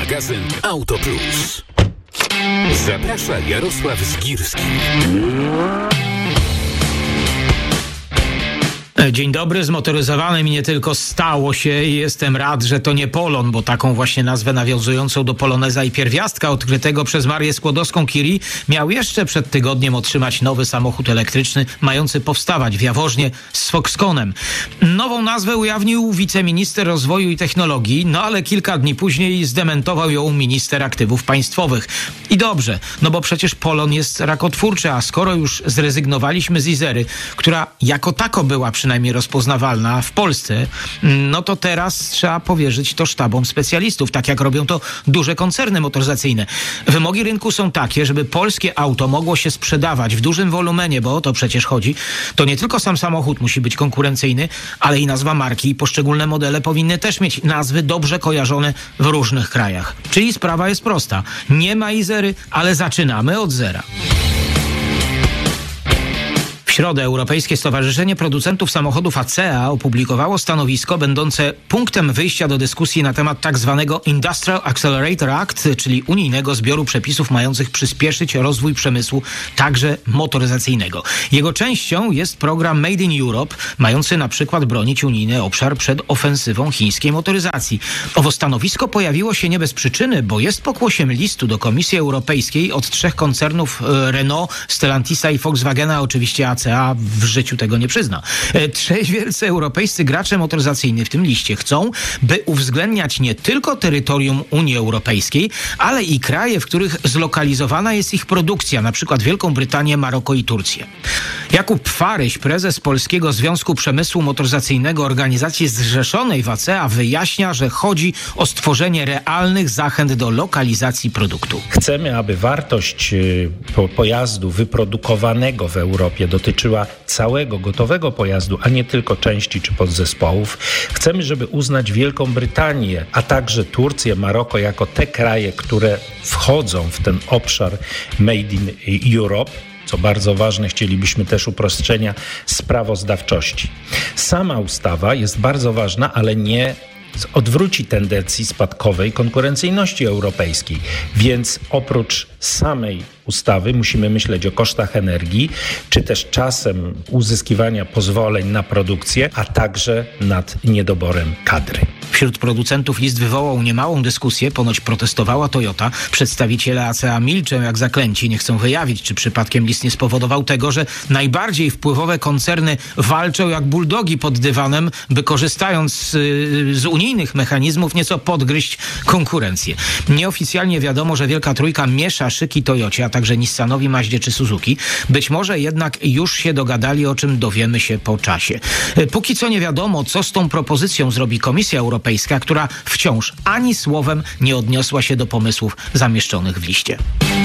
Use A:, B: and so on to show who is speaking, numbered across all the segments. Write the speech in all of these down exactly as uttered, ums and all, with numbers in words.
A: Magazyn Auto Plus. Zaprasza Jarosław Zgirski.
B: Dzień dobry, zmotoryzowanym i nie tylko stało się i jestem rad, że to nie Polon, bo taką właśnie nazwę nawiązującą do Poloneza i pierwiastka odkrytego przez Marię Skłodowską-Curie miał jeszcze przed tygodniem otrzymać nowy samochód elektryczny mający powstawać w Jaworznie z Foxconnem. Nową nazwę ujawnił wiceminister rozwoju i technologii, no ale kilka dni później zdementował ją minister aktywów państwowych. I dobrze, no bo przecież Polon jest rakotwórczy, a skoro już zrezygnowaliśmy z Izery, która jako tako była przynajmniej rozpoznawalna w Polsce, no to teraz trzeba powierzyć to sztabom specjalistów, tak jak robią to duże koncerny motoryzacyjne. Wymogi rynku są takie, żeby polskie auto mogło się sprzedawać w dużym wolumenie, bo o to przecież chodzi. To nie tylko sam samochód musi być konkurencyjny, ale i nazwa marki i poszczególne modele powinny też mieć nazwy dobrze kojarzone w różnych krajach. Czyli sprawa jest prosta. Nie ma Izery, ale zaczynamy od zera. W środę Europejskie Stowarzyszenie Producentów Samochodów A C E A opublikowało stanowisko będące punktem wyjścia do dyskusji na temat tak zwanego Industrial Accelerator Act, czyli unijnego zbioru przepisów mających przyspieszyć rozwój przemysłu, także motoryzacyjnego. Jego częścią jest program Made in Europe, mający na przykład bronić unijny obszar przed ofensywą chińskiej motoryzacji. Owo stanowisko pojawiło się nie bez przyczyny, bo jest pokłosiem listu do Komisji Europejskiej od trzech koncernów Renault, Stellantisa i Volkswagena, oczywiście A C E A w życiu tego nie przyzna. Trzej wielcy europejscy gracze motoryzacyjni w tym liście chcą, by uwzględniać nie tylko terytorium Unii Europejskiej, ale i kraje, w których zlokalizowana jest ich produkcja, na przykład Wielką Brytanię, Maroko i Turcję. Jakub Faryś, prezes Polskiego Związku Przemysłu Motoryzacyjnego, organizacji zrzeszonej w A C E A, wyjaśnia, że chodzi o stworzenie realnych zachęt do lokalizacji produktu.
C: Chcemy, aby wartość pojazdu wyprodukowanego w Europie dotyczyła całego gotowego pojazdu, a nie tylko części czy podzespołów. Chcemy, żeby uznać Wielką Brytanię, a także Turcję, Maroko jako te kraje, które wchodzą w ten obszar Made in Europe. Co bardzo ważne, chcielibyśmy też uproszczenia sprawozdawczości. Sama ustawa jest bardzo ważna, ale nie odwróci tendencji spadkowej konkurencyjności europejskiej. Więc oprócz samej ustawy musimy myśleć o kosztach energii, czy też czasem uzyskiwania pozwoleń na produkcję, a także nad niedoborem kadry.
B: Wśród producentów list wywołał niemałą dyskusję, ponoć protestowała Toyota. Przedstawiciele A C E A milczą jak zaklęci, nie chcą wyjawić, czy przypadkiem list nie spowodował tego, że najbardziej wpływowe koncerny walczą jak buldogi pod dywanem, by korzystając z, z unijnych mechanizmów nieco podgryźć konkurencję. Nieoficjalnie wiadomo, że Wielka Trójka miesza szyki Toyocie, a także Nissanowi, Maździe czy Suzuki. Być może jednak już się dogadali, o czym dowiemy się po czasie. Póki co nie wiadomo, co z tą propozycją zrobi Komisja Europejska, która wciąż ani słowem nie odniosła się do pomysłów zamieszczonych w liście.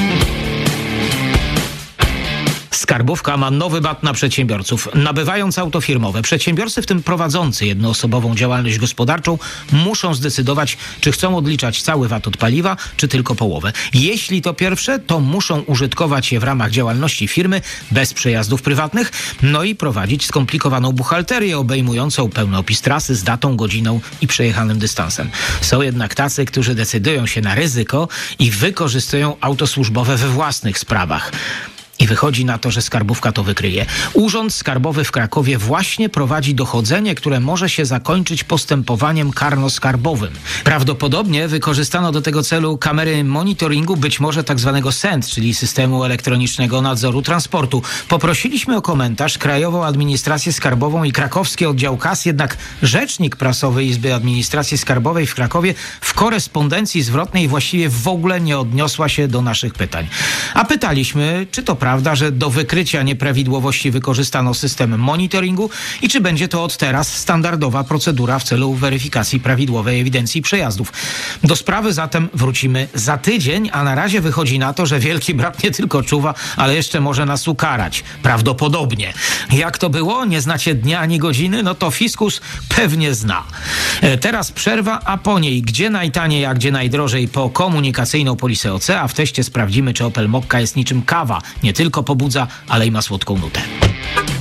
B: Skarbówka ma nowy bat na przedsiębiorców. Nabywając auto firmowe, przedsiębiorcy, w tym prowadzący jednoosobową działalność gospodarczą, muszą zdecydować, czy chcą odliczać cały V A T od paliwa, czy tylko połowę. Jeśli to pierwsze, to muszą użytkować je w ramach działalności firmy bez przejazdów prywatnych, no i prowadzić skomplikowaną buchalterię obejmującą pełny opis trasy z datą, godziną i przejechanym dystansem. Są jednak tacy, którzy decydują się na ryzyko i wykorzystują auto służbowe we własnych sprawach. I wychodzi na to, że skarbówka to wykryje. Urząd Skarbowy w Krakowie właśnie prowadzi dochodzenie, które może się zakończyć postępowaniem karno-skarbowym. Prawdopodobnie wykorzystano do tego celu kamery monitoringu, być może tak zwanego S E N T, czyli Systemu Elektronicznego Nadzoru Transportu. Poprosiliśmy o komentarz Krajową Administrację Skarbową i krakowski oddział K A S, jednak rzecznik prasowy Izby Administracji Skarbowej w Krakowie w korespondencji zwrotnej właściwie w ogóle nie odniosła się do naszych pytań. A pytaliśmy, czy to prawda, że do wykrycia nieprawidłowości wykorzystano system monitoringu i czy będzie to od teraz standardowa procedura w celu weryfikacji prawidłowej ewidencji przejazdów. Do sprawy zatem wrócimy za tydzień, a na razie wychodzi na to, że Wielki Brat nie tylko czuwa, ale jeszcze może nas ukarać. Prawdopodobnie. Jak to było? Nie znacie dnia ani godziny? No to fiskus pewnie zna. Teraz przerwa, a po niej gdzie najtaniej, a gdzie najdrożej po komunikacyjną polisę O C, a w teście sprawdzimy, czy Opel Mokka jest niczym kawa. Nie tylko pobudza, ale i ma słodką nutę.